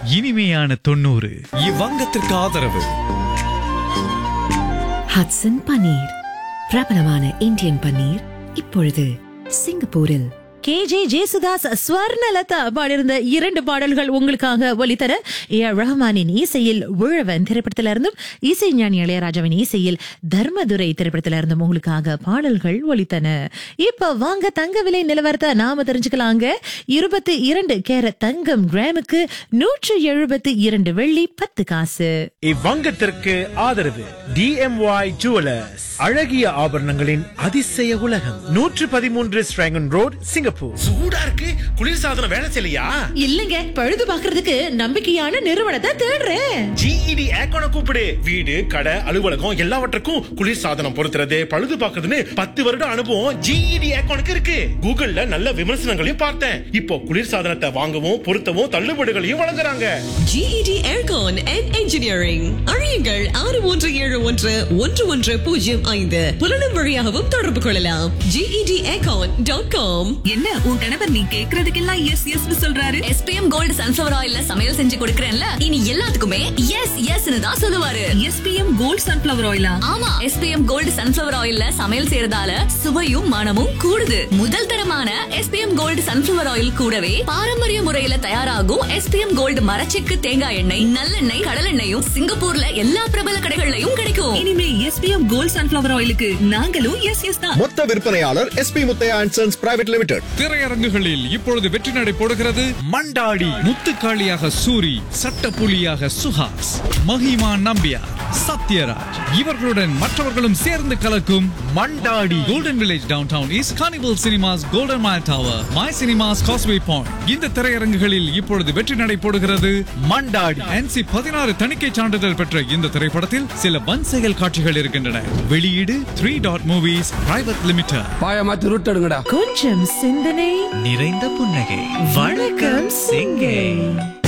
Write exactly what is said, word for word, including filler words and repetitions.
இனிமையான தொண்ணூறு. இவ்வங்கத்திற்கு ஆதரவு ஹட்சன் பன்னீர், பிரபலமான இந்தியன் பன்னீர், இப்பொழுது சிங்கப்பூரில். கே ஜே ஜேசுதாஸ், ஸ்வர்ணலதா பாடியிருந்த இரண்டு பாடல்கள் உங்களுக்காக ஒலித்தர ஏ ஆர் ரஹ்மானின் இசையில் உழவன் திரைப்படத்திலிருந்தும், இசை ஞானி இளையராஜாவின் இசையில் தர்மதுரை திரைப்படத்திலிருந்தும் உங்களுக்காக பாடல்கள் ஒலித்தன. இப்ப வாங்க தங்க விலை நிலவரத்தை நாம தெரிஞ்சுக்கலாங்க. இருபத்தி இரண்டு கேரட் தங்கம் கிராமுக்கு நூற்று எழுபத்தி இரண்டு வெள்ளி பத்து காசு. இவ்வங்கத்திற்கு ஆதரவு டி எம் ஒய் ஜுவலர்ஸ், அழகிய ஆபரணங்களின் அதிசய உலகம், நூற்று பதிமூன்று ஸ்ட்ராங்கன் ரோட், சிங்கப்பூர். சூடா இருக்கு, குளிர் சாதனம் வேலை செய்யலையா? இல்லங்க, பழுது பாக்குறதுக்கு நம்பிக்கையான நிறுவனத்தை தேடுறேன். ஜிஇடி ஏக்கோன கூப்பிடு. வீடு, கடை, அலுவலகம் எல்லாவற்றுக்கும் குளிர் சாதனம் பொருத்துறது, பழுது பாக்குறதுன்னு பத்து வருட அனுபவம் ஜிஇடி ஏக்கோனுக்கு இருக்கு. கூகுள்ல நல்ல விமர்சனங்களையும் பார்த்தேன். இப்போ குளிர் சாதனத்தை வாங்கவும் பொருத்தவும் தள்ளுபடிகளையும் வழங்குறாங்க. GET aircon and engineering. அழையுங்கள் ஆறு மூன்று ஏழு ஒன்று ஒன்று ஒன்று பூஜ்ஜியம் ஐந்து. புலனும் வழியாகவும் தொடர்பு கொள்ளலாம். GET aircon dot com. என்ன உன் கணவர் நீ கேக்குறதுக்கெல்லாம் எஸ் எஸ் சொல்றாரு? எஸ்பிஎம் கோல்டு சன்ஃபிளவர் ஆயில்ல சமையல் செஞ்சு கொடுக்கறேன்ல, இனி எல்லாத்துக்குமே எஸ் எஸ்னு தான் சொல்லுவாரு. SPM gold sunflower ஆயிலா? ஆமா, எஸ்பிஎம் கோல்டு சன்ஃபிளவர் ஆயில்ல சமையல் செய்யறதால சுவையும் மனமும் கூடுது. முதல் தரமான எஸ்பிஎம் கோல்டு சன்ஃபிளவர் ஆயில் கூடவே பாரம்பரிய முறையில தயாராகும் எஸ்பிஎம் கோல்டு மரச்செக்கு தேங்காய் எண்ணெய், நல்லெண்ணெய், கடலெண்ணெயும் சிங்கப்பூர்ல எல்லா பிரபல கடைகள்லயும் கிடைக்கும். இனிமே எஸ்பிஎம் கோல்டு சன்ஃபிளவர் ஆயிலுக்கு நாங்களும் எஸ் எஸ் தான். மொத்த விற்பனையாளர் SP Muthiah and sons private limited. திரையரங்குகளில் இப்பொழுது வெற்றி நடை போடுகிறது மண்டாடி. முத்துக்காளியாக சூரி, சட்டப்புலியாக சுஹாஸ், மஹிமா நம்பியார், சத்யராஜ் இவர்களுடன் மற்றவர்களும் சேர்ந்து கலக்கும் Mandaadi. Golden village down town is carnival cinemas, golden mile tower, my cinemas, causeway point. இந்த திரையரங்குகளில் இப்பொழுது வெற்றி நடை போடுகிறது மண்டாடி. என்சி பதினாறு தணிக்கை சான்றிதழ் பெற்ற இந்த திரைப்படத்தில் சில வன்செயல் காட்சிகள் இருக்கின்றன. வெளியீடு three dot movies private limited. பாய மாத்தி ரூட் எடுங்கடா. கொஞ்சம் சிந்தனை நிறைந்த புன்னகை. வணக்கம் சிங்கை.